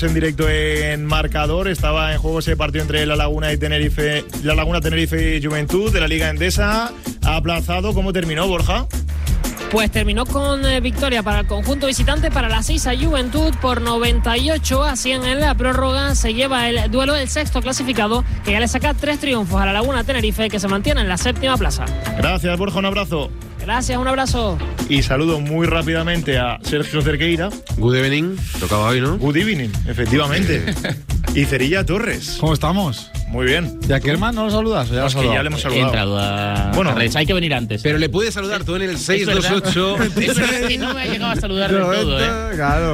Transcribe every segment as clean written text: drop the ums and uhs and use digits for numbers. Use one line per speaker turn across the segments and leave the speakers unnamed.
En directo en Marcador, estaba en juego ese partido entre La Laguna Tenerife y Juventud de la Liga Endesa. Ha aplazado. ¿Cómo terminó, Borja?
Pues terminó con victoria para el conjunto visitante, para la 6 a Juventud por 98 a 100 en la prórroga. Se lleva el duelo del sexto clasificado, que ya le saca 3 triunfos a La Laguna Tenerife, que se mantiene en la séptima plaza.
Gracias, Borja, un abrazo.
Gracias, un abrazo.
Y saludo muy rápidamente a Sergio Cerqueira.
Good evening, tocaba hoy, ¿no?
Good evening, efectivamente. Y Cerilla Torres.
¿Cómo estamos?
Muy bien.
¿Y a Kerman no lo saludas? Ya,
que ya le hemos saludado.
Entrado a...
Bueno,
hay que venir antes.
Pero le puedes saludar tú en el 628.
Es verdad que no me ha llegado a saludar del todo, ¿eh?
Claro.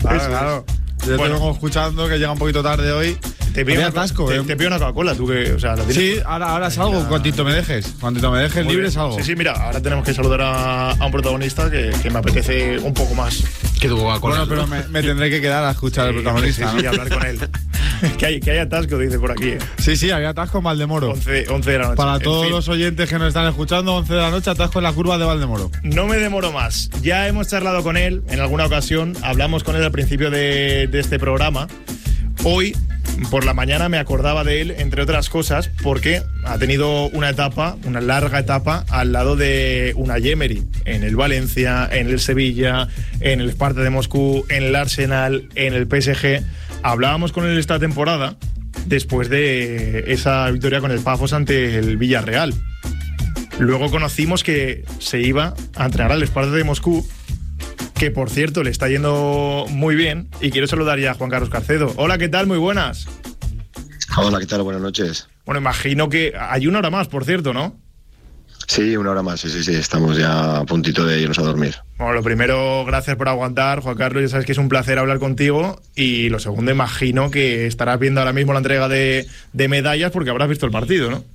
Yo te vengo escuchando que llega un poquito tarde hoy.
Te pido una Coca-Cola, tú que, o sea, la tienes.
Sí, ahora salgo, cuantito me dejes. Cuantito me dejes libre salgo.
Sí, mira, ahora tenemos que saludar a un protagonista que me apetece un poco más.
Que tu Coca-Cola.
Bueno, pero me tendré que quedar a escuchar al protagonista.
Sí, y hablar con él. que hay atasco, dice por aquí.
Sí, había atasco en Valdemoro.
11 de la noche.
Para todos los oyentes que nos están escuchando, 11 de la noche, atasco en la curva de Valdemoro.
No me demoro más. Ya hemos charlado con él en alguna ocasión. Hablamos con él al principio de este programa. Hoy, por la mañana, me acordaba de él, entre otras cosas, porque ha tenido una larga etapa, al lado de Unai Emery, en el Valencia, en el Sevilla, en el Sparta de Moscú, en el Arsenal, en el PSG. Hablábamos con él esta temporada, después de esa victoria con el Pafos ante el Villarreal. Luego conocimos que se iba a entrenar al Sparta de Moscú, que por cierto le está yendo muy bien, y quiero saludar ya a Juan Carlos Carcedo. Hola, ¿qué tal? Muy buenas.
Hola, ¿qué tal? Buenas noches.
Bueno, imagino que hay una hora más, por cierto, ¿no?
Sí, una hora más, sí, estamos ya a puntito de irnos a dormir.
Bueno, lo primero, gracias por aguantar, Juan Carlos, ya sabes que es un placer hablar contigo, y lo segundo, imagino que estarás viendo ahora mismo la entrega de medallas porque habrás visto el partido, ¿no?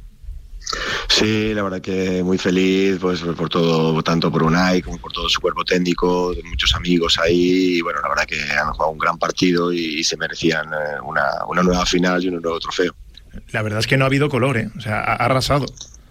Sí, la verdad que muy feliz, pues por todo, tanto por Unai como por todo su cuerpo técnico, muchos amigos ahí, y bueno, la verdad que han jugado un gran partido y se merecían una nueva final y un nuevo trofeo.
La verdad es que no ha habido color, o sea, ha arrasado.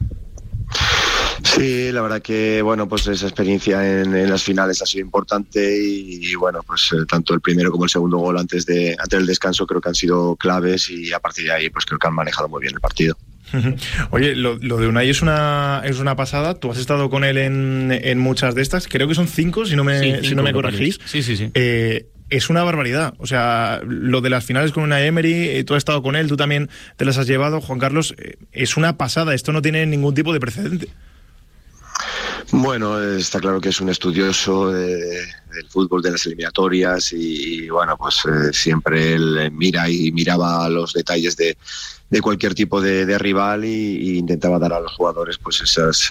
Sí, la verdad que bueno, pues esa experiencia en las finales ha sido importante y bueno, pues tanto el primero como el segundo gol antes del descanso creo que han sido claves, y a partir de ahí pues creo que han manejado muy bien el partido.
Oye, lo de Unai es una pasada. Tú has estado con él en muchas de estas. Creo que son 5, si no me corregís.
Sí.
Es una barbaridad. O sea, lo de las finales con Unai Emery, tú has estado con él, tú también te las has llevado, Juan Carlos. Es una pasada. Esto no tiene ningún tipo de precedente.
Bueno, está claro que es un estudioso del fútbol, de las eliminatorias, y bueno, pues siempre él miraba los detalles de cualquier tipo de rival y intentaba dar a los jugadores pues esas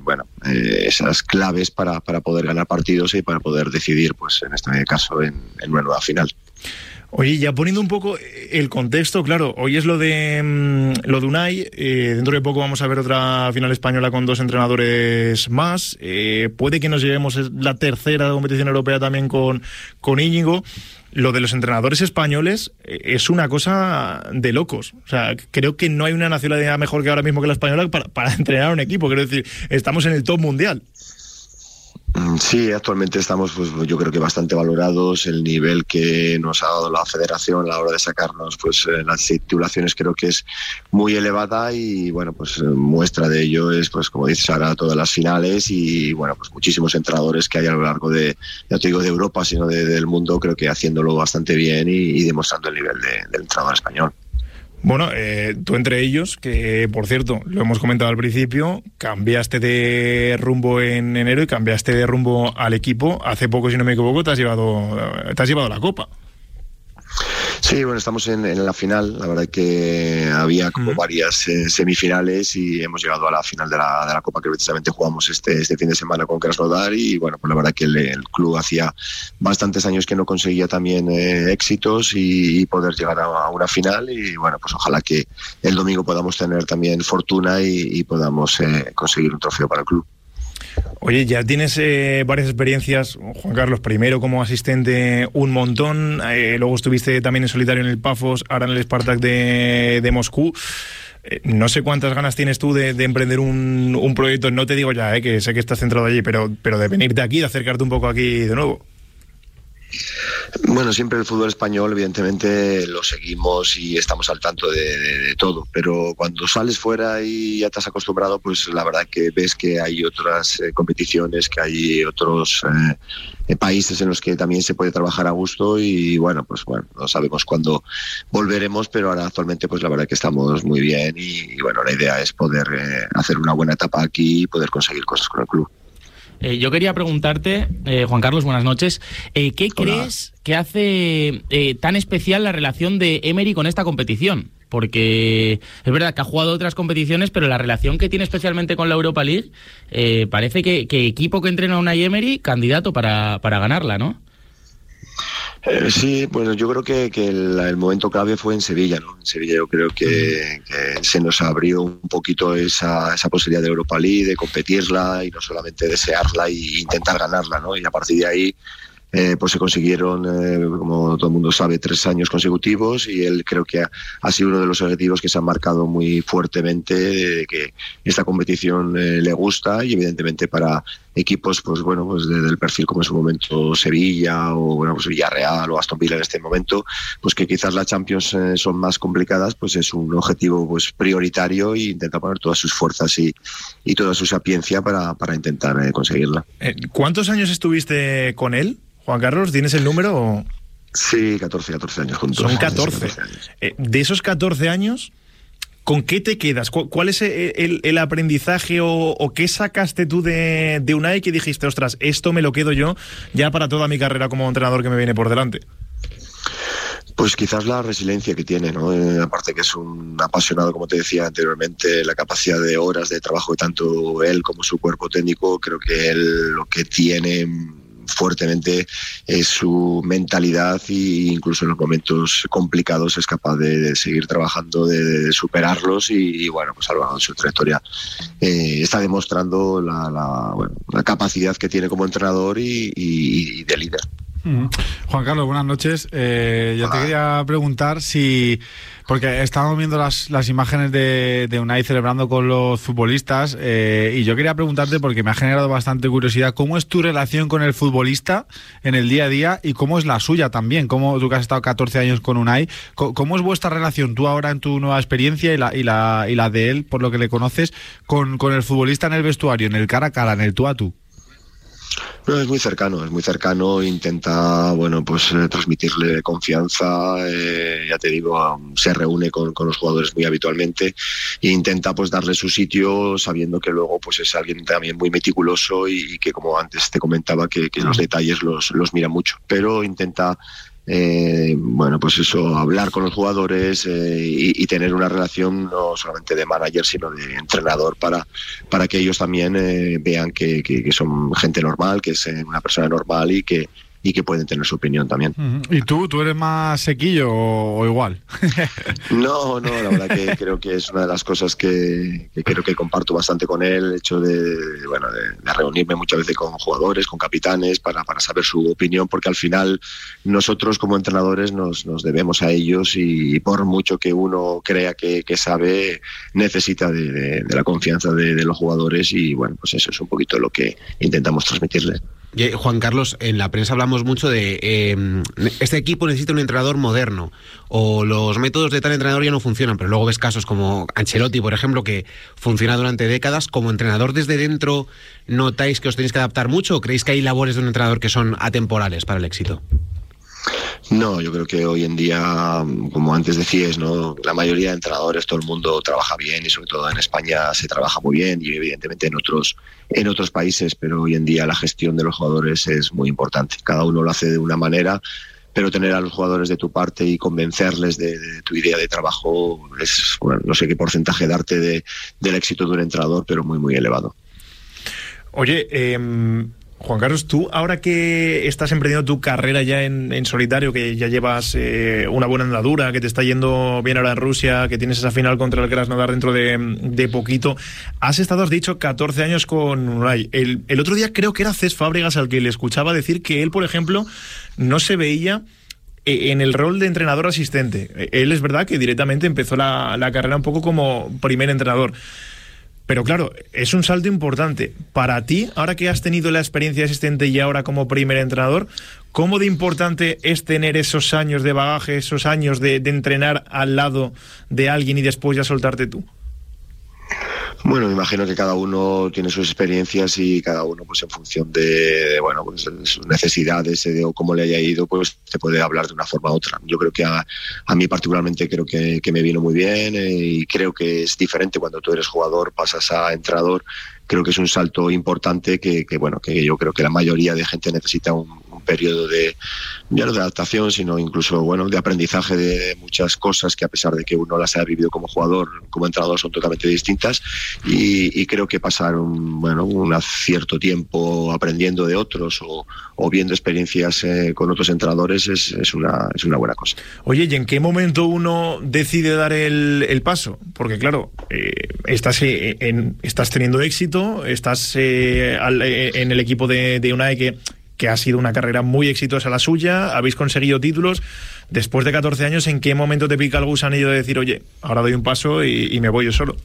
claves para poder ganar partidos y para poder decidir, pues en este caso, en una nueva final.
Oye, ya poniendo un poco el contexto, claro, hoy es lo de Unai, dentro de poco vamos a ver otra final española con 2 entrenadores más, puede que nos llevemos la tercera competición europea también con Íñigo. Lo de los entrenadores españoles es una cosa de locos. O sea, creo que no hay una nacionalidad mejor que ahora mismo que la española para entrenar a un equipo. Quiero decir, estamos en el top mundial.
Sí, actualmente estamos, pues yo creo que bastante valorados. El nivel que nos ha dado la federación a la hora de sacarnos pues las titulaciones creo que es muy elevada, y bueno, pues muestra de ello es, pues como dices ahora, todas las finales y bueno, pues muchísimos entrenadores que hay a lo largo de, ya te digo, de Europa, sino del mundo, creo que haciéndolo bastante bien y demostrando el nivel del entrenador español.
Bueno, tú entre ellos, que por cierto, lo hemos comentado al principio, cambiaste de rumbo en enero y cambiaste de rumbo al equipo. Hace poco, si no me equivoco, te has llevado la Copa.
Sí, bueno, estamos en la final. La verdad que había como varias semifinales y hemos llegado a la final de la Copa, que precisamente jugamos este fin de semana con Krasnodar, y bueno, pues la verdad que el club hacía bastantes años que no conseguía también éxitos y poder llegar a una final, y bueno, pues ojalá que el domingo podamos tener también fortuna y podamos conseguir un trofeo para el club.
Oye, ya tienes varias experiencias, Juan Carlos, primero como asistente un montón, luego estuviste también en solitario en el Pafos, ahora en el Spartak de Moscú. No sé cuántas ganas tienes tú de emprender un proyecto, no te digo ya, que sé que estás centrado allí, pero de venirte aquí, de acercarte un poco aquí de nuevo.
Bueno, siempre el fútbol español, evidentemente, lo seguimos y estamos al tanto de todo, pero cuando sales fuera y ya te has acostumbrado, pues la verdad que ves que hay otras competiciones, que hay otros países en los que también se puede trabajar a gusto y bueno, no sabemos cuándo volveremos, pero ahora actualmente pues la verdad que estamos muy bien y bueno, la idea es poder hacer una buena etapa aquí y poder conseguir cosas con el club.
Yo quería preguntarte, Juan Carlos, buenas noches, ¿qué crees que hace tan especial la relación de Emery con esta competición? Porque es verdad que ha jugado otras competiciones, pero la relación que tiene especialmente con la Europa League, parece que equipo que entrena a Unai Emery, candidato para ganarla, ¿no?
Sí, bueno, yo creo que el momento clave fue en Sevilla, ¿no? En Sevilla yo creo que se nos abrió un poquito esa posibilidad de Europa League, de competirla y no solamente desearla e intentar ganarla, ¿no? Y a partir de ahí pues se consiguieron, como todo el mundo sabe, 3 años consecutivos y él creo que ha sido uno de los objetivos que se han marcado muy fuertemente, de que esta competición le gusta y evidentemente para equipos pues del perfil como en su momento Sevilla o pues Villarreal o Aston Villa en este momento, pues que quizás las Champions son más complicadas, pues es un objetivo pues prioritario e intenta poner todas sus fuerzas y toda su sapiencia para intentar conseguirla.
¿Cuántos años estuviste con él, Juan Carlos? ¿Tienes el número o...?
Sí, 14 años juntos.
Son 14. De esos 14 años, ¿con qué te quedas? ¿Cuál es el aprendizaje o qué sacaste tú de Unai que dijiste, ostras, esto me lo quedo yo ya para toda mi carrera como entrenador que me viene por delante?
Pues quizás la resiliencia que tiene, ¿no? Aparte que es un apasionado, como te decía anteriormente, la capacidad de horas de trabajo que tanto él como su cuerpo técnico, creo que él lo que tiene fuertemente es su mentalidad e incluso en los momentos complicados es capaz de seguir trabajando, de superarlos y bueno, pues a lo largo de su trayectoria está demostrando la capacidad que tiene como entrenador y de líder.
Juan Carlos, buenas noches. Yo te quería preguntar si... Porque estábamos viendo las imágenes de Unai celebrando con los futbolistas y yo quería preguntarte, porque me ha generado bastante curiosidad, ¿cómo es tu relación con el futbolista en el día a día y cómo es la suya también? ¿Cómo, tú que has estado 14 años con Unai, cómo es vuestra relación, tú ahora en tu nueva experiencia y la de él, por lo que le conoces, con el futbolista en el vestuario, en el cara a cara, en el tú a tú?
No, es muy cercano, intenta, transmitirle confianza, ya te digo, se reúne con los jugadores muy habitualmente e intenta pues darle su sitio, sabiendo que luego pues es alguien también muy meticuloso y que, como antes te comentaba, que los detalles los mira mucho, pero intenta hablar con los jugadores y tener una relación no solamente de manager sino de entrenador para que ellos también vean que son gente normal, que es una persona normal y que pueden tener su opinión también.
¿Y tú eres más sequillo o igual?
No, la verdad que creo que es una de las cosas que creo que comparto bastante con él, el hecho de reunirme muchas veces con jugadores, con capitanes, para saber su opinión, porque al final nosotros como entrenadores nos debemos a ellos y por mucho que uno crea que sabe, necesita de la confianza de los jugadores y bueno, pues eso es un poquito lo que intentamos transmitirles.
Juan Carlos, en la prensa hablamos mucho de este equipo necesita un entrenador moderno o los métodos de tal entrenador ya no funcionan, pero luego ves casos como Ancelotti, por ejemplo, que funciona durante décadas. Como entrenador desde dentro, ¿notáis que os tenéis que adaptar mucho o creéis que hay labores de un entrenador que son atemporales para el éxito?
No, yo creo que hoy en día, como antes decías, ¿no? La mayoría de entrenadores, todo el mundo trabaja bien y sobre todo en España se trabaja muy bien y evidentemente en otros países, pero hoy en día la gestión de los jugadores es muy importante. Cada uno lo hace de una manera, pero tener a los jugadores de tu parte y convencerles de tu idea de trabajo es, no sé qué porcentaje darte del éxito de un entrenador, pero muy, muy elevado.
Oye, Juan Carlos, tú ahora que estás emprendiendo tu carrera ya en solitario, que ya llevas una buena andadura, que te está yendo bien ahora en Rusia, que tienes esa final contra el Krasnodar dentro de poquito, has dicho 14 años con Unai. El otro día creo que era Cés Fábregas al que le escuchaba decir que él, por ejemplo, no se veía en el rol de entrenador asistente. Él es verdad que directamente empezó la carrera un poco como primer entrenador. Pero claro, es un salto importante. Para ti, ahora que has tenido la experiencia de asistente y ahora como primer entrenador, ¿cómo de importante es tener esos años de bagaje, esos años de entrenar al lado de alguien y después ya soltarte tú?
Bueno, me imagino que cada uno tiene sus experiencias y cada uno, pues en función de sus necesidades o cómo le haya ido, pues te puede hablar de una forma u otra. Yo creo que a mí particularmente creo que me vino muy bien y creo que es diferente cuando tú eres jugador, pasas a entrenador. Creo que es un salto importante que yo creo que la mayoría de gente necesita un periodo ya no de adaptación, sino incluso de aprendizaje de muchas cosas que, a pesar de que uno las haya vivido como jugador, como entrenador, son totalmente distintas, y creo que pasar un cierto tiempo aprendiendo de otros o viendo experiencias con otros entrenadores es una buena cosa.
Oye, ¿y en qué momento uno decide dar el paso? Porque claro, estás teniendo éxito, estás en el equipo de Unai que ha sido una carrera muy exitosa la suya, habéis conseguido títulos. Después de 14 años, ¿en qué momento te pica el gusanillo de decir, oye, ahora doy un paso y me voy yo solo?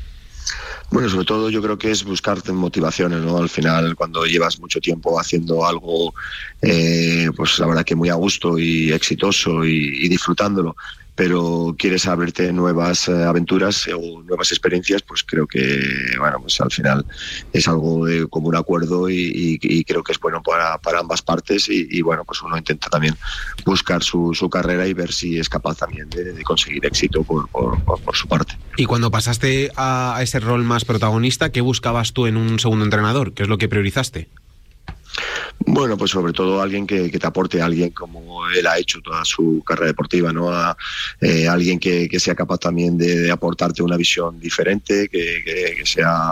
Bueno, sobre todo yo creo que es buscarte motivaciones, ¿no? Al final, cuando llevas mucho tiempo haciendo algo, pues la verdad que muy a gusto y exitoso y disfrutándolo, pero quieres abrirte nuevas aventuras o nuevas experiencias, pues creo que, pues al final es algo de común acuerdo y creo que es bueno para ambas partes y pues uno intenta también buscar su carrera y ver si es capaz también de conseguir éxito por su parte.
Y cuando pasaste a ese rol más protagonista, ¿qué buscabas tú en un segundo entrenador? ¿Qué es lo que priorizaste?
Bueno, pues sobre todo alguien que te aporte, alguien como él ha hecho toda su carrera deportiva, ¿no? Alguien que sea capaz también de aportarte una visión diferente, que sea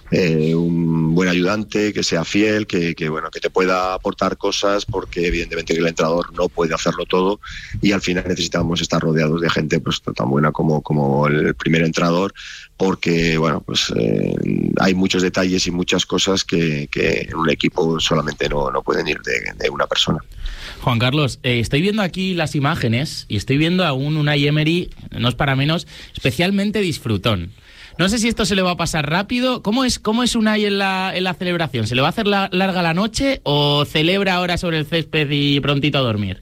un buen ayudante, que sea fiel, que te pueda aportar cosas, porque evidentemente que el entrenador no puede hacerlo todo y al final necesitamos estar rodeados de gente pues tan buena como el primer entrenador, porque hay muchos detalles y muchas cosas que en un equipo solamente no pueden ir de una persona.
Juan Carlos, estoy viendo aquí las imágenes y estoy viendo a un Unai Emery, no es para menos, especialmente disfrutón. No sé si esto se le va a pasar rápido. ¿Cómo es Unai en la celebración? ¿Se le va a hacer larga la noche o celebra ahora sobre el césped y prontito a dormir?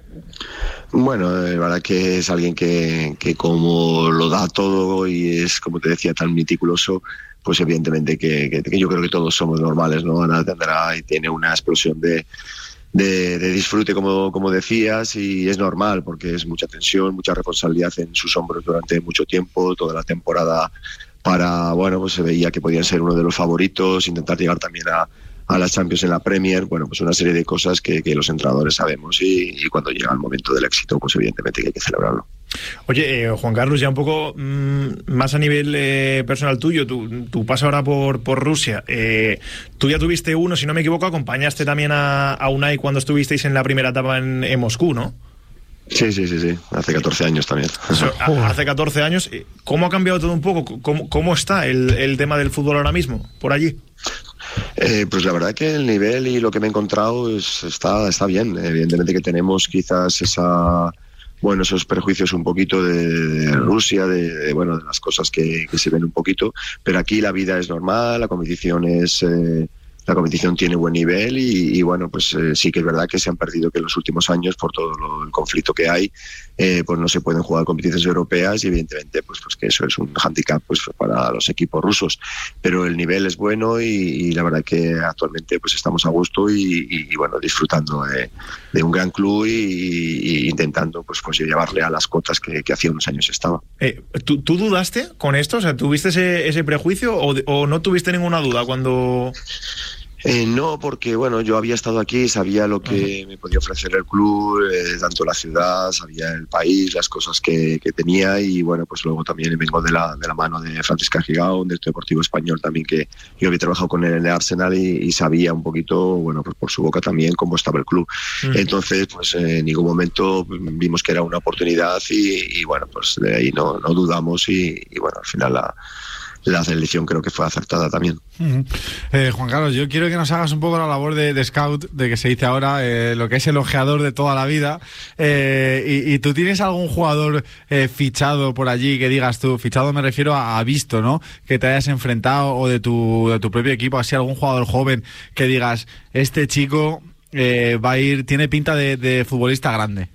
Bueno, la verdad que es alguien que como lo da todo y es, como te decía, tan meticuloso, pues evidentemente que yo creo que todos somos normales, ¿no? Ana tendrá y tiene una explosión de disfrute, como decías, y es normal porque es mucha tensión, mucha responsabilidad en sus hombros durante mucho tiempo, toda la temporada pues se veía que podían ser uno de los favoritos, intentar llegar también a las Champions en la Premier, pues una serie de cosas que los entrenadores sabemos y cuando llega el momento del éxito, pues evidentemente que hay que celebrarlo.
Oye, Juan Carlos, ya un poco más a nivel personal tuyo, tu paso ahora por Rusia, tú ya tuviste uno, si no me equivoco, acompañaste también a Unai cuando estuvisteis en la primera etapa en Moscú, ¿no?
Sí, hace 14 años también.
Hace 14 años, ¿cómo ha cambiado todo un poco? ¿Cómo está el tema del fútbol ahora mismo, por allí?
Pues la verdad que el nivel y lo que me he encontrado está bien. Evidentemente que tenemos quizás esos prejuicios un poquito de Rusia, de las cosas que se ven un poquito, pero aquí la vida es normal, la competición tiene buen nivel y sí que es verdad que se han perdido que en los últimos años, por todo el conflicto que hay, pues no se pueden jugar competiciones europeas y evidentemente pues que eso es un hándicap pues para los equipos rusos, pero el nivel es bueno y la verdad que actualmente pues estamos a gusto y disfrutando de un gran club y intentando pues llevarle a las cotas que hacía unos años estaba.
¿Tú dudaste con esto? O sea, ¿tuviste ese prejuicio o no tuviste ninguna duda cuando...?
No, porque yo había estado aquí, sabía lo que me podía ofrecer el club, tanto la ciudad, sabía el país, las cosas que tenía y pues luego también vengo de la mano de Francisca Gigao, un director deportivo español también que yo había trabajado con él en el Arsenal y sabía un poquito, pues por su boca también cómo estaba el club. Entonces, pues en ningún momento vimos que era una oportunidad y pues de ahí no dudamos y al final la selección creo que fue acertada también.
Juan Carlos, yo quiero que nos hagas un poco la labor de scout, de que se dice ahora, lo que es el ojeador de toda la vida, y tú tienes algún jugador fichado por allí que digas tú, fichado me refiero a visto, ¿no? Que te hayas enfrentado, o de tu propio equipo, así algún jugador joven que digas, este chico va a ir, tiene pinta de futbolista grande.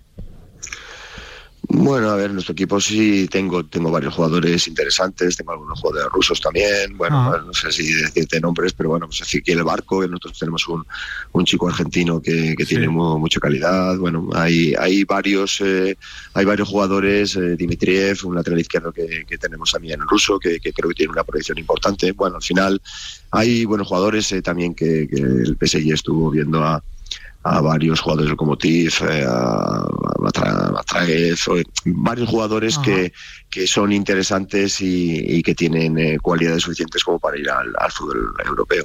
Bueno, a ver, en nuestro equipo sí tengo varios jugadores interesantes, tengo algunos jugadores rusos también, bueno, no sé si decirte nombres, pero bueno, pues Ezequiel Barco, que nosotros tenemos un chico argentino que tiene mucha calidad, bueno, hay varios jugadores, Dimitriev, un lateral izquierdo que tenemos también en ruso, que creo que tiene una proyección importante, bueno, al final hay buenos jugadores también que el PSG estuvo viendo a varios jugadores del Lokomotiv, a Matraev, varios jugadores que son interesantes y que tienen cualidades suficientes como para ir al fútbol europeo.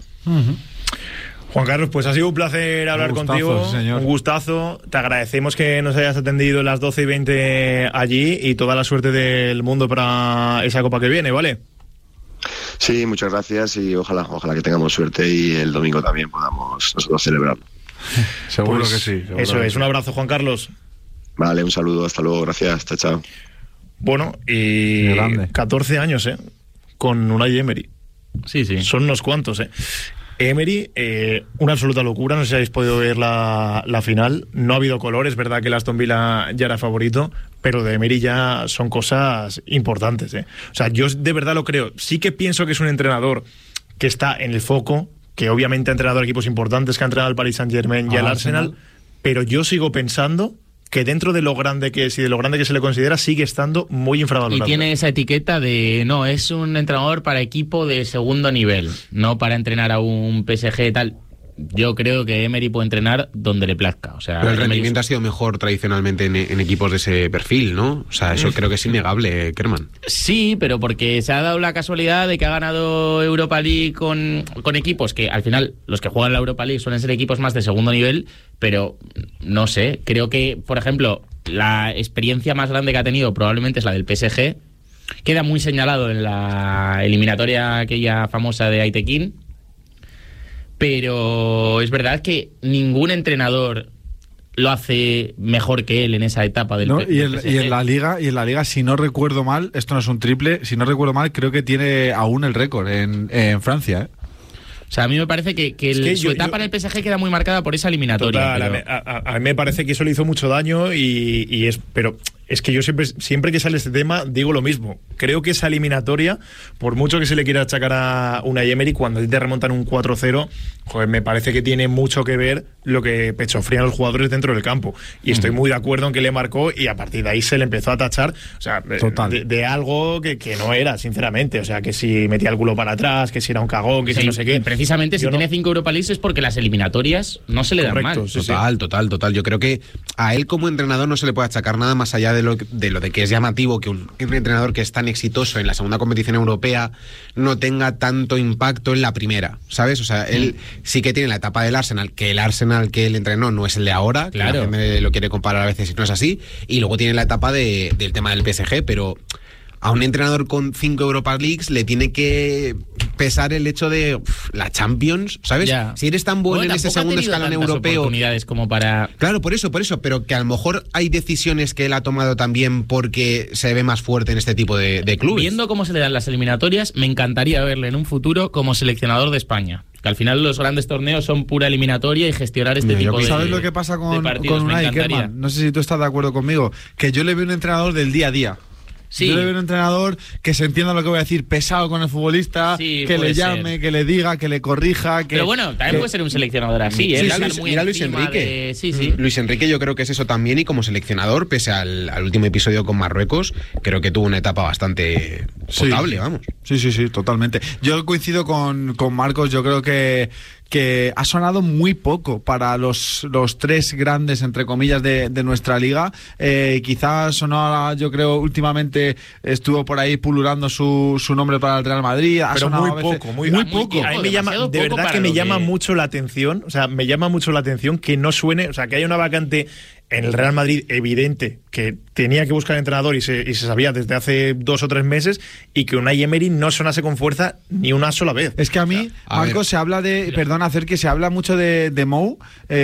Juan Carlos, pues ha sido un placer hablar contigo, señor. Un gustazo. Te agradecemos que nos hayas atendido las 12:20 allí y toda la suerte del mundo para esa Copa que viene, ¿vale?
Sí, muchas gracias y ojalá que tengamos suerte y el domingo también podamos nosotros celebrarlo.
Seguro
pues
que sí.
Eso es, un abrazo, Juan Carlos.
Vale, un saludo, hasta luego, gracias, chao.
Bueno, y 14 años, con Unai Emery.
Sí.
Son unos cuantos, Emery, una absoluta locura, no sé si habéis podido ver la final, no ha habido color, es verdad que el Aston Villa ya era favorito, pero de Emery ya son cosas importantes, O sea, yo de verdad lo creo, sí que pienso que es un entrenador que está en el foco, que obviamente ha entrenado a equipos importantes, que ha entrenado al Paris Saint-Germain y al Arsenal, pero yo sigo pensando que dentro de lo grande que es y de lo grande que se le considera, sigue estando muy infravalorado.
Y tiene esa etiqueta de, no, es un entrenador para equipo de segundo nivel, no para entrenar a un PSG y tal. Yo creo que Emery puede entrenar donde le plazca. O sea,
pero el rendimiento ha sido mejor tradicionalmente en equipos de ese perfil, ¿no? O sea, eso creo que es innegable, Kerman.
Sí, pero porque se ha dado la casualidad de que ha ganado Europa League con equipos que al final los que juegan la Europa League suelen ser equipos más de segundo nivel, pero no sé, creo que, por ejemplo, la experiencia más grande que ha tenido probablemente es la del PSG. Queda muy señalado en la eliminatoria aquella famosa de Aitekin. Pero es verdad que ningún entrenador lo hace mejor que él en esa etapa del
y en la liga, si no recuerdo mal, esto no es un triple, si no recuerdo mal, creo que tiene aún el récord en Francia,
O sea, a mí me parece que su etapa en el PSG queda muy marcada por esa eliminatoria.
Total, a mí me parece que eso le hizo mucho daño pero es que yo siempre que sale este tema digo lo mismo. Creo que esa eliminatoria, por mucho que se le quiera achacar a Unai Emery, cuando te remontan un 4-0, joder, me parece que tiene mucho que ver lo que pechofrían los jugadores dentro del campo. Y estoy muy de acuerdo en que le marcó y a partir de ahí se le empezó a tachar, o sea, de algo que no era, sinceramente. O sea, que si metía el culo para atrás, que si era un cagón, que si no sé qué.
Precisamente si tiene 5 Europa Leagues es porque las eliminatorias no se le dan mal.
Total. Yo creo que a él como entrenador no se le puede achacar nada más allá de lo de que es llamativo que un entrenador que es tan exitoso en la segunda competición europea no tenga tanto impacto en la primera, ¿sabes? O sea, él sí que tiene la etapa del Arsenal, que el Arsenal que él entrenó no es el de ahora, claro. Que la gente lo quiere comparar a veces y no es así, y luego tiene la etapa del tema del PSG, pero a un entrenador con 5 Europa Leagues le tiene que pesar el hecho de la Champions, ¿sabes?
Ya.
Si eres tan bueno en ese segundo escalón europeo,
oportunidades como para...
Claro, por eso, pero que a lo mejor hay decisiones que él ha tomado también porque se ve más fuerte en este tipo de clubes.
Viendo cómo se le dan las eliminatorias, me encantaría verle en un futuro como seleccionador de España. Que al final los grandes torneos son pura eliminatoria y gestionar este tipo de...
¿Sabes lo que pasa con Unai, Kerman? No sé si tú estás de acuerdo conmigo, que yo le veo un entrenador del día a día. Sí. Yo le veo un entrenador que se entienda lo que voy a decir, pesado con el futbolista, que le llame, que le diga, que le corrija.
Pero bueno, también puede ser un seleccionador así.
Era Luis Enrique. Luis Enrique yo creo que es eso también, y como seleccionador, pese al último episodio con Marruecos, creo que tuvo una etapa bastante potable, vamos.
Sí, totalmente. Yo coincido con Marcos, yo creo que ha sonado muy poco para los 3 grandes, entre comillas, de nuestra liga. Quizás sonó, yo creo, últimamente estuvo por ahí pululando su nombre para el Real Madrid.
Pero muy poco. A mí me llama, de verdad que me llama mucho la atención, o sea, me llama mucho la atención que no suene, o sea, que haya una vacante en el Real Madrid evidente, que tenía que buscar entrenador y se sabía desde hace 2 o 3 meses, y que Unai Emery no sonase con fuerza ni una sola vez.
Es que a mí, Marcos, se habla de, perdona, que se habla mucho de Mou,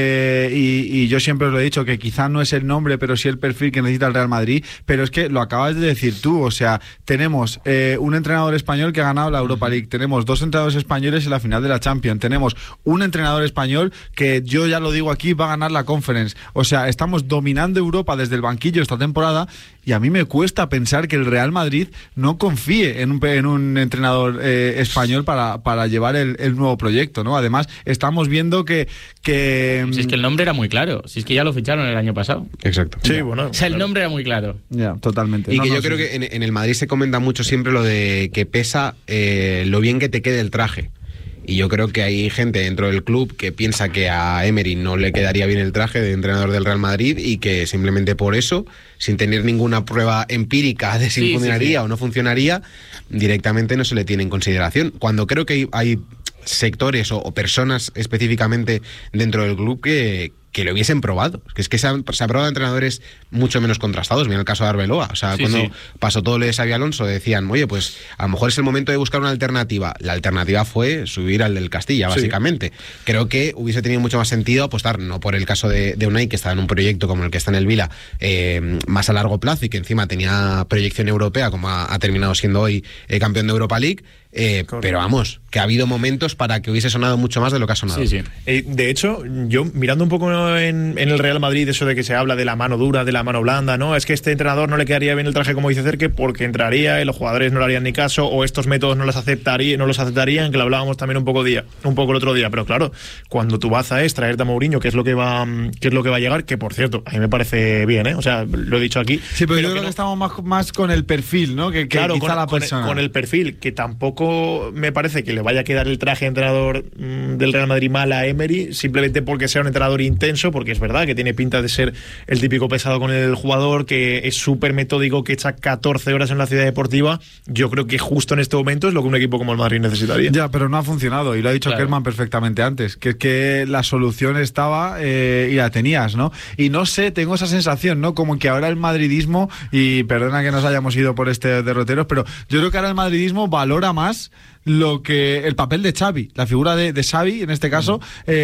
y yo siempre os lo he dicho, que quizás no es el nombre, pero sí el perfil que necesita el Real Madrid, pero es que lo acabas de decir tú, o sea, tenemos un entrenador español que ha ganado la Europa League, tenemos 2 entrenadores españoles en la final de la Champions, tenemos un entrenador español que, yo ya lo digo aquí, va a ganar la Conference, o sea, estamos dominando Europa desde el banquillo esta temporada, y a mí me cuesta pensar que el Real Madrid no confíe en un entrenador español para llevar el nuevo proyecto, ¿no? Además, estamos viendo que...
Si es que el nombre era muy claro, si es que ya lo ficharon el año pasado.
Exacto.
Sí, bueno.
O sea, el nombre era muy claro.
Ya, totalmente.
Y yo creo que en el Madrid se comenta mucho siempre lo de que pesa lo bien que te quede el traje. Y yo creo que hay gente dentro del club que piensa que a Emery no le quedaría bien el traje de entrenador del Real Madrid, y que simplemente por eso, sin tener ninguna prueba empírica de si funcionaría o no funcionaría, directamente no se le tiene en consideración. Cuando creo que hay sectores o personas específicamente dentro del club que lo hubiesen probado. Es que se ha probado a entrenadores mucho menos contrastados. Mira el caso de Arbeloa. O sea, cuando pasó todo lo de Xabi Alonso, decían, oye, pues a lo mejor es el momento de buscar una alternativa. La alternativa fue subir al del Castilla, básicamente. Creo que hubiese tenido mucho más sentido apostar, no por el caso de Unai, que estaba en un proyecto como el que está en el Vila, más a largo plazo, y que encima tenía proyección europea, como ha terminado siendo hoy campeón de Europa League. Pero vamos, que ha habido momentos para que hubiese sonado mucho más de lo que ha sonado.
De hecho, yo mirando un poco en el Real Madrid, eso de que se habla de la mano dura, de la mano blanda, ¿no? Es que este entrenador no le quedaría bien el traje, como dice Cerque, porque entraría y los jugadores no le harían ni caso, o estos métodos no los aceptarían, que lo hablábamos también un poco el otro día. Pero claro, cuando tu baza es traerte a Mourinho, que es lo que va a llegar, que por cierto, a mí me parece bien, ¿eh? O sea, lo he dicho aquí.
Sí, pero yo creo que estamos más con el perfil, ¿no? Que
claro,
quizá la persona.
Con el perfil, que tampoco me parece que le vaya a quedar el traje de entrenador del Real Madrid mal a Emery, simplemente porque sea un entrenador intenso, porque es verdad que tiene pinta de ser el típico pesado con el jugador, que es súper metódico, que echa 14 horas en la ciudad deportiva. Yo creo que justo en este momento es lo que un equipo como el Madrid necesitaría.
Ya, pero no ha funcionado, y lo ha dicho Kerman perfectamente antes, que la solución estaba y la tenías, ¿no? Y no sé, tengo esa sensación, ¿no? Como que ahora el madridismo, y perdona que nos hayamos ido por este derrotero, pero yo creo que ahora el madridismo valora más lo que el papel de Xavi, la figura de Xavi en este caso,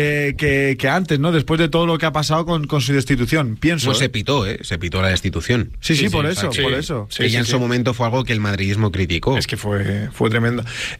que antes, ¿no? Después de todo lo que ha pasado con su destitución, pienso.
Pues se pitó la destitución.
Sí, por eso.
Que ya en su momento fue algo que el madridismo criticó.
Es que fue tremenda.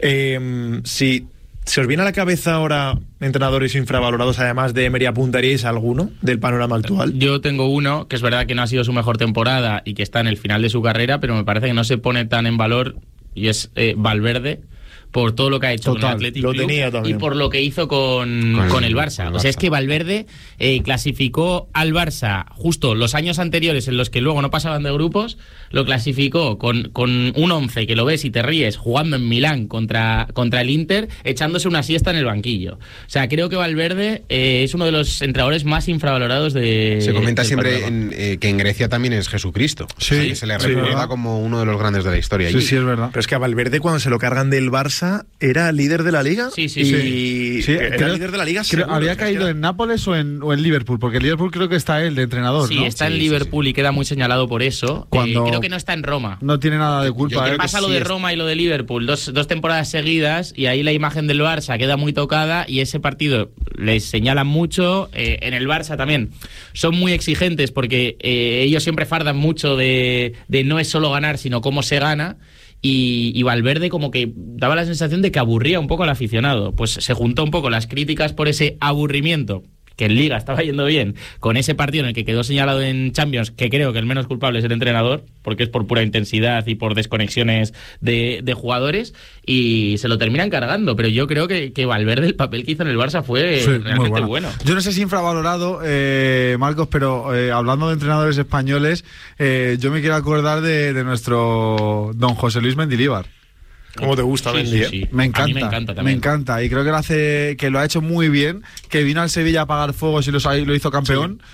Si se os viene a la cabeza ahora entrenadores infravalorados, además de Emery, ¿apuntaríais a alguno del panorama actual?
Yo tengo uno, que es verdad que no ha sido su mejor temporada y que está en el final de su carrera, pero me parece que no se pone tan en valor, y es Valverde, por todo lo que ha hecho con el Athletic Club y por lo que hizo con el Barça. O sea, es que Valverde clasificó al Barça justo los años anteriores en los que luego no pasaban de grupos, lo clasificó con un 11 que lo ves y te ríes, jugando en Milán contra el Inter, echándose una siesta en el banquillo. O sea, creo que Valverde es uno de los entrenadores más infravalorados de...
Se comenta siempre que en Grecia también es Jesucristo.
Sí,
o sea, que se le recuerda como uno de los grandes de la historia.
Sí, es verdad.
Pero es que a Valverde, cuando se lo cargan del Barça, era líder de la Liga.
Sí.
Era líder de la Liga.
¿Había caído en Nápoles o en Liverpool? Porque en Liverpool creo que está él de entrenador,
sí,
¿no?
Está en Liverpool y queda muy señalado por eso. Creo que no está en Roma.
No tiene nada de culpa.
Pasa lo de Roma y lo de Liverpool, dos temporadas seguidas, y ahí la imagen del Barça queda muy tocada, y ese partido les señalan mucho. En el Barça también son muy exigentes, porque ellos siempre fardan mucho de no es solo ganar, sino cómo se gana. Y Valverde como que daba la sensación de que aburría un poco al aficionado. Pues se juntó un poco las críticas por ese aburrimiento, que en Liga estaba yendo bien, con ese partido en el que quedó señalado en Champions, que creo que el menos culpable es el entrenador, porque es por pura intensidad y por desconexiones de jugadores, y se lo terminan cargando. Pero yo creo que Valverde, el papel que hizo en el Barça fue realmente bueno.
Yo no sé si infravalorado, Marcos, pero hablando de entrenadores españoles, yo me quiero acordar de nuestro don José Luis Mendilibar.
¿Cómo te gusta, Mendy?
Sí.
Me encanta.
A mí me encanta también.
Me encanta. Y creo que lo ha hecho muy bien. Que vino al Sevilla a apagar fuegos y lo hizo campeón. Sí.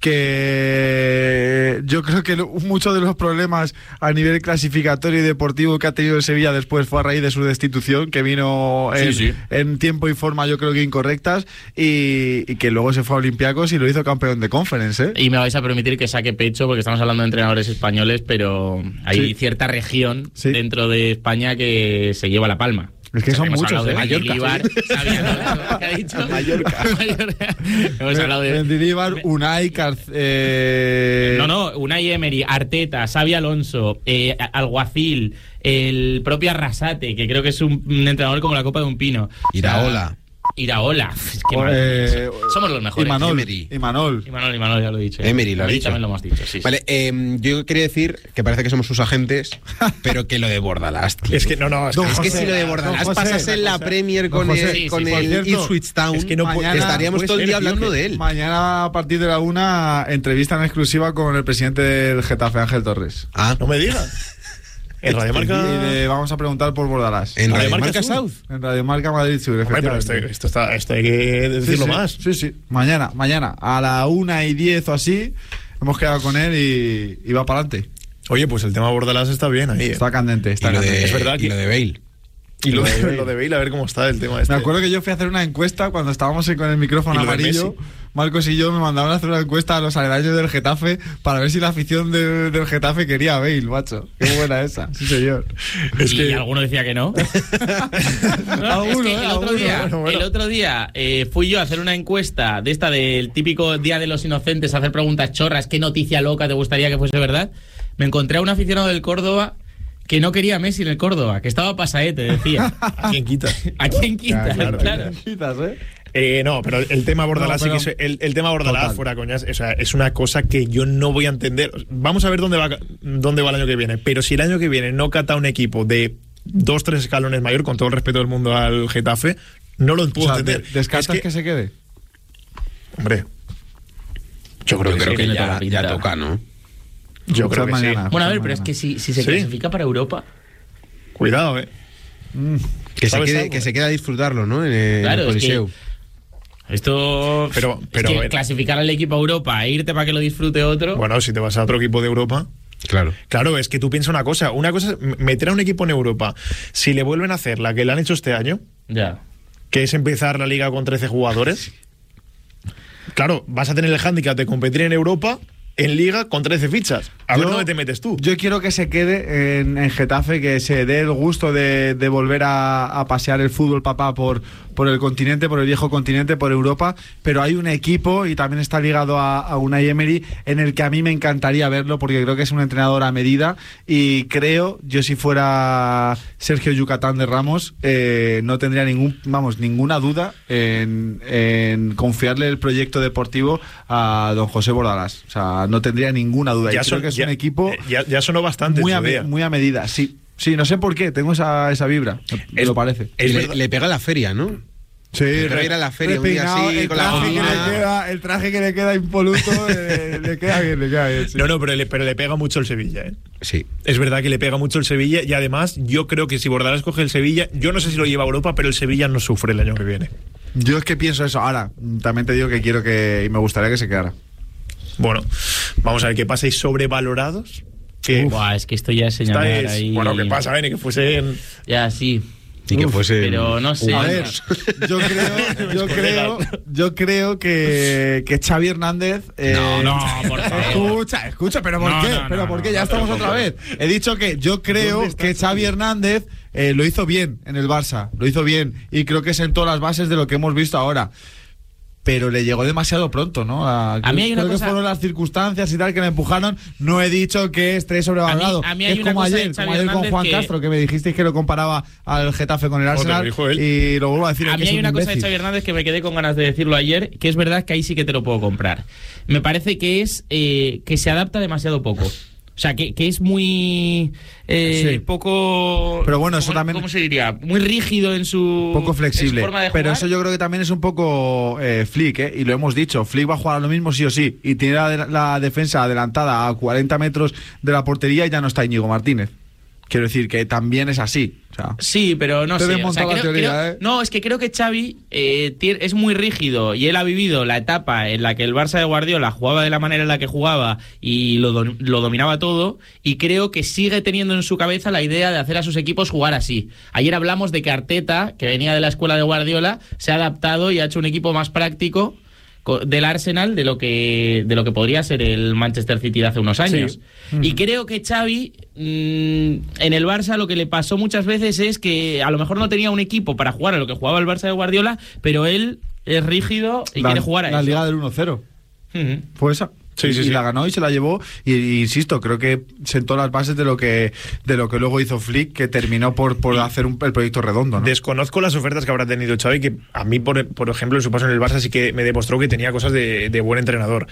que yo creo que muchos de los problemas a nivel clasificatorio y deportivo que ha tenido el Sevilla después fue a raíz de su destitución, que vino en tiempo y forma yo creo que incorrectas, y que luego se fue a Olympiacos y lo hizo campeón de Conference, ¿eh?
Y me vais a permitir que saque pecho porque estamos hablando de entrenadores españoles, pero hay cierta región dentro de España que se lleva la palma.
Es que son muchos, ¿eh?
Mallorca. ¿Qué ha dicho? Mallorca. Hemos hablado de
Mendilibar, Unai,
Unai Emery, Arteta, Xabi Alonso, Alguacil, el propio Arrasate, que creo que es un entrenador como la copa de un pino. Iraola. Somos los mejores.
Imanol,
ya lo he dicho.
Emery lo ha dicho.
También lo hemos dicho, sí.
Vale, yo quería decir que parece que somos sus agentes, pero que lo de Bordalás, tío.
Es que es
que si lo de Bordalás pasase en la Premier con el Ipswich Town,
es que no
estaríamos todo el día hablando de él.
Mañana a partir de la 1, entrevista en exclusiva con el presidente del Getafe, Ángel Torres.
No me digas. En Radio Marca.
Y le vamos a preguntar por Bordalás.
¿En Radio Marca South?
En Radio Marca Madrid Sur, efectivamente.
Pero esto hay que decirlo más.
Sí. Mañana, a la 1:10 o así, hemos quedado con él y va para adelante.
Oye, pues el tema Bordalás está bien ahí.
Está candente. Es
verdad que...
Y lo de Bale.
Y lo de Bale, a ver cómo está el tema este.
Me acuerdo que yo fui a hacer una encuesta cuando estábamos con el micrófono amarillo. Marcos y yo me mandaban a hacer una encuesta a los aledaños del Getafe para ver si la afición del Getafe quería a Bale, macho. Qué buena esa, sí señor.
Y alguno decía que no. El otro día fui yo a hacer una encuesta de esta del típico Día de los Inocentes, a hacer preguntas chorras, ¿qué noticia loca te gustaría que fuese verdad? Me encontré a un aficionado del Córdoba que no quería a Messi en el Córdoba, que estaba pasaete, decía.
¿A quién quita?
¿A quién quita? Claro.
No, pero el tema Bordalás, el tema Bordalás, fuera coñas, o sea, es una cosa que yo no voy a entender. Vamos a ver dónde va el año que viene, pero si el año que viene no cata un equipo de 2-3 escalones mayor, con todo el respeto del mundo al Getafe, no lo puedo entender.
¿Descartas que se quede?
Hombre, yo creo que
ya toca, ¿no?
Yo creo que
mañana,
sí.
Bueno, a ver, pero es que si se clasifica para Europa...
Cuidado,
Que se quede a disfrutarlo, ¿no? En el Coliseo.
Esto...
Pero
es que clasificar al equipo a Europa e irte para que lo disfrute otro...
Bueno, si te vas a otro equipo de Europa... Claro, es que tú piensas una cosa es meter a un equipo en Europa. Si le vuelven a hacer la que le han hecho este año, que es empezar la liga con 13 jugadores, claro, vas a tener el hándicap de competir en Europa... En Liga con 13 fichas. A ver dónde te metes tú.
Yo quiero que se quede en Getafe, que se dé el gusto de volver a pasear el fútbol, papá, por el continente, por el viejo continente, por Europa. Pero hay un equipo, y también está ligado a Unai Emery, en el que a mí me encantaría verlo, porque creo que es un entrenador a medida. Y creo, yo si fuera Sergio Yucatán de Ramos, no tendría ninguna duda en confiarle el proyecto deportivo a don José Bordalás. O sea, no tendría ninguna duda. Creo que es un equipo
ya sonó bastante
muy a medida. Sí, no sé por qué, tengo esa vibra. Me lo parece.
Le pega la feria, ¿no?
Sí,
ir a la feria un día así con la
el traje que le queda impoluto le queda bien, sí.
No, pero le pega mucho el Sevilla, ¿eh?
Sí.
Es verdad que le pega mucho el Sevilla, y además yo creo que si Bordalás coge el Sevilla, yo no sé si lo lleva a Europa, pero el Sevilla no sufre el año que viene.
Yo es que pienso eso. Ahora, también te digo que quiero y me gustaría que se quedara.
Bueno, vamos a ver qué pasa. ¿Y sobrevalorados?
Es que esto ya es señalar ahí...
Bueno, ¿qué pasa? Ni que fuesen...
Ya, sí.
Y que fuese...
Pero no sé.
A ver, yo creo que Xavi Hernández...
No, por favor.
Escucha, ¿pero por qué? ¿Por qué? Ya estamos otra vez. He dicho que yo creo que Xavi Hernández lo hizo bien en el Barça. Lo hizo bien. Y creo que sentó las bases de lo que hemos visto ahora. Pero le llegó demasiado pronto, ¿no?
A mí hay una cosa...
que fueron las circunstancias y tal que me empujaron. No he dicho que esté sobrevalorado.
A mí hay
es como ayer con Juan Castro, que me dijisteis que lo comparaba al Getafe con el Arsenal, y lo vuelvo a decir.
A mí hay una cosa de Xavi Hernández que me quedé con ganas de decirlo ayer, que es verdad que ahí sí que te lo puedo comprar. Me parece que es que se adapta demasiado poco. O sea, que es muy poco...
Pero bueno, eso también...
¿Cómo se diría? Muy rígido en su...
Poco flexible.
En su forma de jugar.
Pero eso yo creo que también es un poco Flick, ¿eh? Y lo hemos dicho. Flick va a jugar a lo mismo sí o sí. Y tiene la defensa adelantada a 40 metros de la portería y ya no está Íñigo Martínez. Quiero decir que también es así. O sea,
sí, pero no sé.
No,
es que creo que Xavi es muy rígido y él ha vivido la etapa en la que el Barça de Guardiola jugaba de la manera en la que jugaba y lo dominaba todo, y creo que sigue teniendo en su cabeza la idea de hacer a sus equipos jugar así. Ayer hablamos de que Arteta, que venía de la escuela de Guardiola, se ha adaptado y ha hecho un equipo más práctico del Arsenal de lo que podría ser el Manchester City de hace unos años. Sí. Y creo que Xavi en el Barça lo que le pasó muchas veces es que a lo mejor no tenía un equipo para jugar a lo que jugaba el Barça de Guardiola, pero él es rígido y quiere jugar a eso.
La liga del 1-0 fue esa. Sí. La ganó y se la llevó, y insisto, creo que sentó las bases de lo que luego hizo Flick, que terminó por hacer el proyecto redondo, ¿no?
Desconozco las ofertas que habrá tenido Xavi, que a mí, por ejemplo, en su paso en el Barça sí que me demostró que tenía cosas de buen entrenador.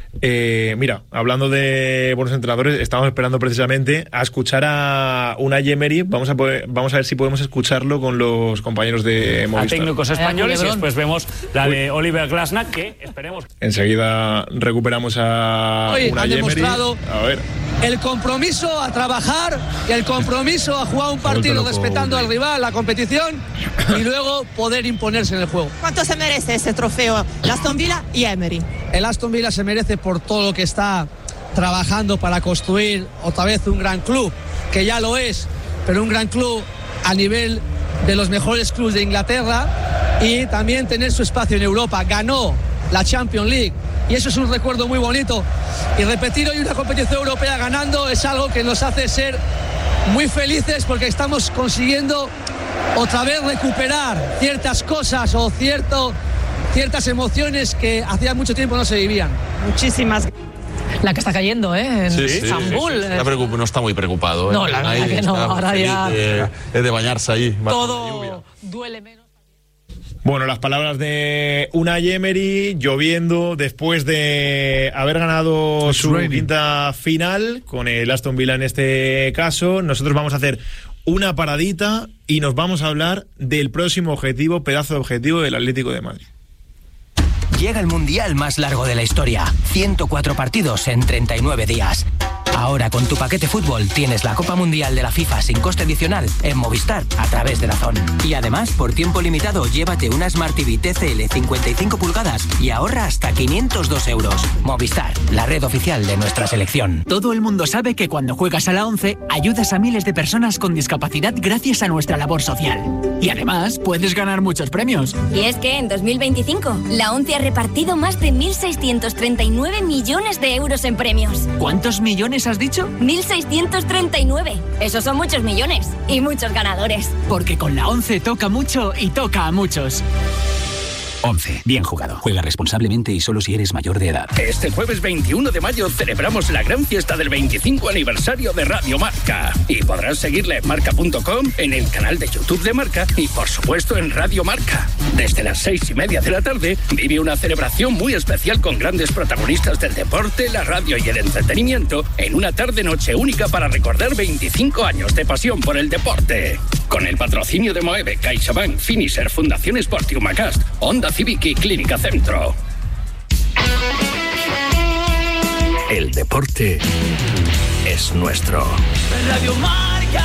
Mira, hablando de buenos entrenadores, estamos esperando precisamente a escuchar a Unai Emery. Vamos a ver si podemos escucharlo con los compañeros de Movistar.
A técnicos españoles, y después vemos la de Oliver Glasner, que esperemos.
Enseguida recuperamos a
Hoy
Unai
han demostrado
Emery.
El compromiso a trabajar y el compromiso a jugar un partido respetando al rival, la competición, y luego poder imponerse en el juego.
¿Cuánto se merece ese trofeo el Aston Villa y Emery?
El Aston Villa se merece por todo lo que está trabajando para construir otra vez un gran club, que ya lo es, pero un gran club a nivel de los mejores clubes de Inglaterra, y también tener su espacio en Europa. Ganó la Champions League y eso es un recuerdo muy bonito, y repetir hoy una competición europea ganando es algo que nos hace ser muy felices, porque estamos consiguiendo otra vez recuperar ciertas cosas o ciertas emociones que hacía mucho tiempo no se vivían.
Muchísimas.
La que está cayendo, en Estambul.
Sí. No está muy preocupado.
No, la verdad que no. Ahora ya
es de bañarse ahí.
Todo duele menos.
Bueno, las palabras de Unai Emery, lloviendo después de haber ganado su quinta final con el Aston Villa en este caso. Nosotros vamos a hacer una paradita y nos vamos a hablar del próximo objetivo, pedazo de objetivo del Atlético de Madrid.
Llega el mundial más largo de la historia. 104 partidos en 39 días. Ahora con tu paquete fútbol tienes la Copa Mundial de la FIFA sin coste adicional en Movistar a través de DAZN. Y además, por tiempo limitado, llévate una Smart TV TCL 55 pulgadas y ahorra hasta 502 euros. Movistar, la red oficial de nuestra selección.
Todo el mundo sabe que cuando juegas a la ONCE ayudas a miles de personas con discapacidad gracias a nuestra labor social. Y además puedes ganar muchos premios.
Y es que en 2025 la ONCE ha repartido más de 1.639 millones de euros en premios.
¿Cuántos millones has dicho?
1.639. Esos son muchos millones y muchos ganadores.
Porque con la ONCE toca mucho y toca a muchos.
ONCE, bien jugado. Juega responsablemente y solo si eres mayor de edad.
Este jueves 21 de mayo celebramos la gran fiesta del 25 aniversario de Radio Marca. Y podrás seguirle en marca.com, en el canal de YouTube de Marca y por supuesto en Radio Marca. Desde las 6:30 de la tarde vive una celebración muy especial con grandes protagonistas del deporte, la radio y el entretenimiento en una tarde-noche única para recordar 25 años de pasión por el deporte. Con el patrocinio de Moeve, CaixaBank, Finisher, Fundación Sport y Humacast, Honda Civic y Clínica Centro. El deporte es nuestro.
Radio Marca.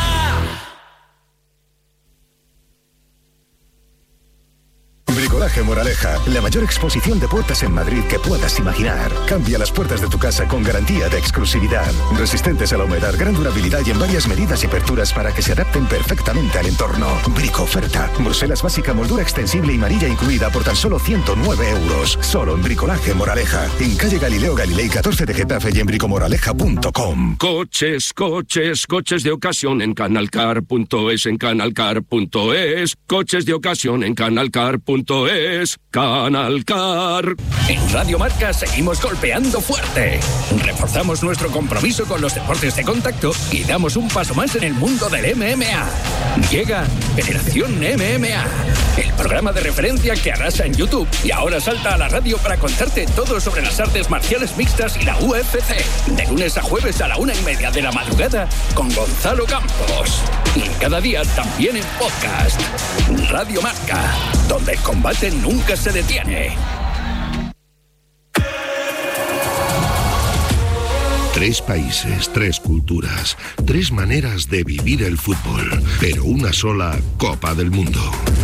Bricolaje Moraleja, la mayor exposición de puertas en Madrid que puedas imaginar. Cambia las puertas de tu casa con garantía de exclusividad. Resistentes a la humedad, gran durabilidad y en varias medidas y aperturas para que se adapten perfectamente al entorno. Brico oferta. Bruselas básica, moldura extensible y marilla incluida por tan solo 109 euros. Solo en Bricolaje Moraleja. En calle Galileo Galilei 14 de Getafe y en bricomoraleja.com.
Coches de ocasión en canalcar.es, en canalcar.es. Coches de ocasión en canalcar.es. Canalcar.
En Radio Marca seguimos golpeando fuerte. Reforzamos nuestro compromiso con los deportes de contacto y damos un paso más en el mundo del MMA. Llega Generación MMA, el programa de referencia que arrasa en YouTube y ahora salta a la radio para contarte todo sobre las artes marciales mixtas y la UFC. De lunes a jueves a la 1:30 de la madrugada con Gonzalo Campos. Y cada día también en podcast. Radio Marca, donde el combate nunca se detiene.
3 países, 3 culturas, 3 maneras de vivir el fútbol, pero una sola Copa del Mundo.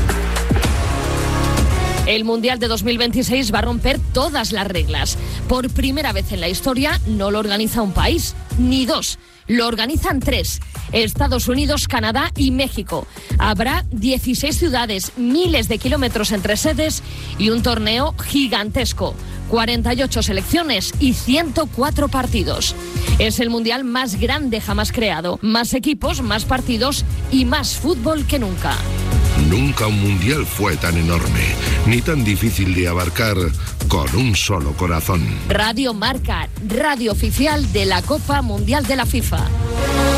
El Mundial de 2026 va a romper todas las reglas. Por primera vez en la historia no lo organiza un país, ni 2. Lo organizan 3. Estados Unidos, Canadá y México. Habrá 16 ciudades, miles de kilómetros entre sedes y un torneo gigantesco. 48 selecciones y 104 partidos. Es el mundial más grande jamás creado. Más equipos, más partidos y más fútbol que nunca.
Nunca un mundial fue tan enorme, ni tan difícil de abarcar con un solo corazón.
Radio Marca, radio oficial de la Copa Mundial de la FIFA.